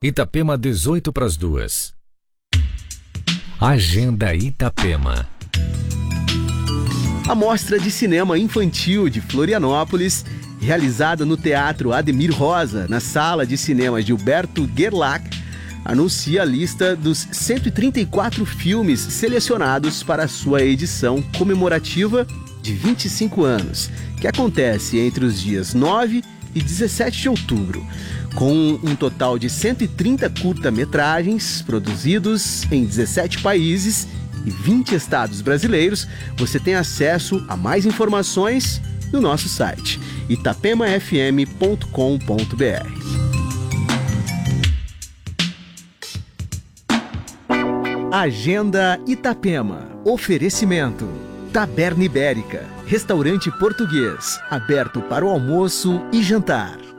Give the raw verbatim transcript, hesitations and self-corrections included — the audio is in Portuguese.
Itapema, dezoito para as duas. Agenda Itapema. A Mostra de Cinema Infantil de Florianópolis, realizada no Teatro Ademir Rosa, na Sala de Cinema Gilberto Gerlach, anuncia a lista dos cento e trinta e quatro filmes selecionados para a sua edição comemorativa de vinte e cinco anos, que acontece entre os dias nove e dezessete de outubro, com um total de cento e trinta curta-metragens produzidos em dezessete países e vinte estados brasileiros. Você tem acesso a mais informações no nosso site itapema f m ponto com ponto b r. Agenda Itapema. Oferecimento: Taberna Ibérica, restaurante português, aberto para o almoço e jantar.